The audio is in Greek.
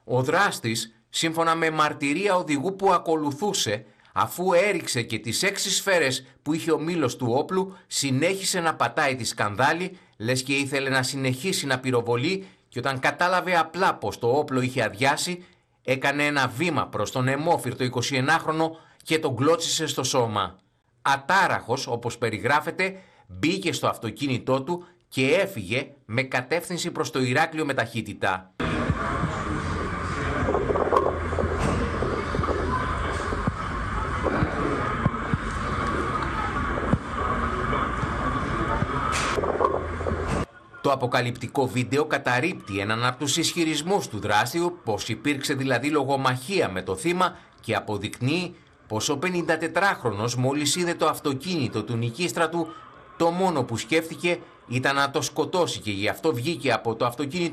Ο δράστης, σύμφωνα με μαρτυρία οδηγού που ακολουθούσε, αφού έριξε και τις 6 σφαίρες που είχε ο μήλος του όπλου, συνέχισε να πατάει τη σκανδάλη, λες και ήθελε να συνεχίσει να πυροβολεί, και όταν κατάλαβε απλά πως το όπλο είχε αδειάσει, έκανε ένα βήμα προς τον αιμόφυρτο 21χρονο και τον κλώτσισε στο σώμα. Ατάραχος, όπως περιγράφεται, μπήκε στο αυτοκίνητό του και έφυγε με κατεύθυνση προς το Ηράκλειο με ταχύτητα. Το αποκαλυπτικό βίντεο καταρρίπτει έναν από τους ισχυρισμούς του δράστη, πως υπήρξε δηλαδή λογομαχία με το θύμα, και αποδεικνύει πως ο 54χρονος μόλις είδε το αυτοκίνητο του Νικίστρατου, το μόνο που σκέφτηκε ήταν να το σκοτώσει, και γι' αυτό βγήκε από το αυτοκίνητο